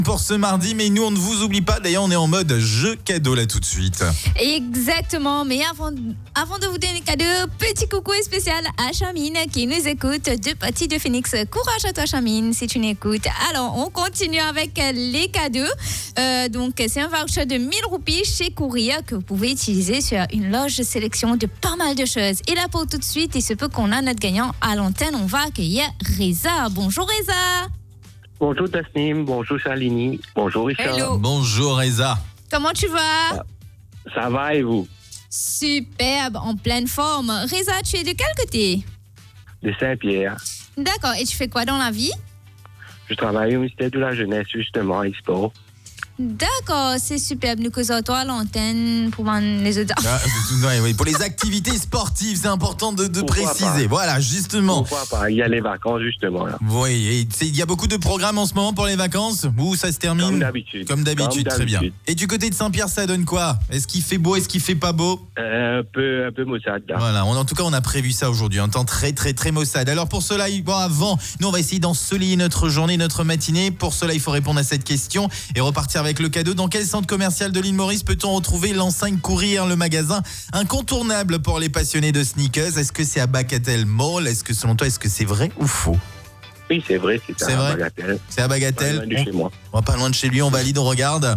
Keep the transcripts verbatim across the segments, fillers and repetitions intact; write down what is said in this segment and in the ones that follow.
Pour ce mardi, mais nous on ne vous oublie pas, d'ailleurs on est en mode jeu cadeau là tout de suite. Exactement, mais avant, avant de vous donner le cadeau, petit coucou spécial à Chamine qui nous écoute de Petit de Phoenix. Courage à toi Chamine si tu n'écoutes. Alors on continue avec les cadeaux. Euh, donc c'est un voucher de mille roupies chez Courir que vous pouvez utiliser sur une large sélection de pas mal de choses. Et là pour tout de suite, il se peut qu'on a notre gagnant à l'antenne. On va accueillir Reza. Bonjour Reza. Bonjour Tasnim, bonjour Charlini, bonjour Richard. Hello. Bonjour Reza. Comment tu vas? Ça va et vous? Superbe, en pleine forme. Reza, tu es de quel côté? De Saint-Pierre. D'accord, et tu fais quoi dans la vie? Je travaille au ministère de la Jeunesse, justement, à Expo. D'accord, c'est superbe. Nous causons toi à l'antenne pour les autres. Ah, oui, oui. Pour les activités sportives, c'est important de, de Pourquoi préciser. pas. Voilà, justement. Pourquoi pas? Il y a les vacances, justement, là. Oui, et c'est- il y a beaucoup de programmes en ce moment pour les vacances. Où ça se termine? Comme d'habitude. Comme d'habitude, Comme très bien. d'habitude. Et du côté de Saint-Pierre, ça donne quoi? Est-ce qu'il fait beau? Est-ce qu'il fait pas beau? Euh, un peu, un peu maussade, là. Voilà, on, en tout cas, on a prévu ça aujourd'hui, un temps très, très, très maussade. Alors pour cela, il- bon, avant, nous, on va essayer d'ensoleiller notre journée, notre matinée. Pour cela, il faut répondre à cette question et repartir avec le cadeau. Dans quel centre commercial de l'île Maurice peut-on retrouver l'enseigne Courir, le magasin incontournable pour les passionnés de sneakers? Est-ce que c'est à Bagatelle Mall? Est-ce que, selon toi, est-ce que c'est vrai ou faux? Oui, c'est vrai, c'est C'est à vrai Bagatelle. C'est à Pas Bagatelle. loin de chez moi. On va pas loin de chez lui, on valide, on regarde.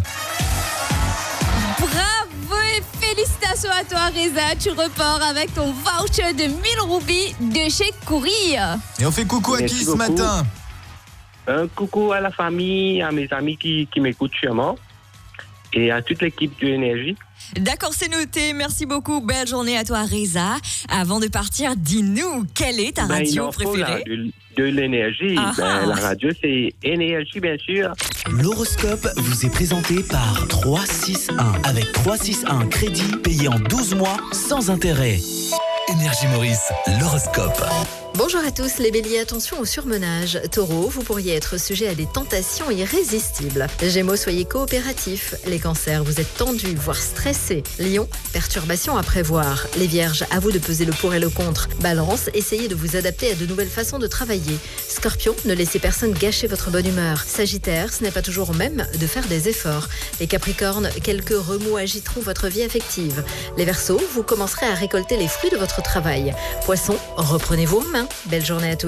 Bravo et félicitations à toi, Reza. Tu repars avec ton voucher de mille roupies de chez Courir. Et on fait coucou à Merci qui ce beaucoup. matin? Un coucou à la famille, à mes amis qui, qui m'écoutent sûrement. Et à toute l'équipe de Énergie. D'accord, c'est noté. Merci beaucoup. Belle journée à toi, Reza. Avant de partir, dis-nous, quelle est ta Ben, il radio en faut, là, préférée? de, de l'énergie. Ah Ben, ah. la radio, c'est Énergie, bien sûr. L'horoscope vous est présenté par trois six un. Avec trois six un crédit payé en douze mois sans intérêt. Énergie Maurice, l'horoscope. Bonjour à tous les béliers, attention au surmenage. Taureau, vous pourriez être sujet à des tentations irrésistibles. Gémeaux, soyez coopératifs. Les cancers, vous êtes tendus, voire stressés. Lion, perturbations à prévoir. Les vierges, à vous de peser le pour et le contre. Balance, essayez de vous adapter à de nouvelles façons de travailler. Scorpion, ne laissez personne gâcher votre bonne humeur. Sagittaire, ce n'est pas toujours même de faire des efforts. Les capricornes, quelques remous agiteront votre vie affective. Les verseaux, vous commencerez à récolter les fruits de votre travail. Poisson, reprenez-vous en main. Belle journée à tous.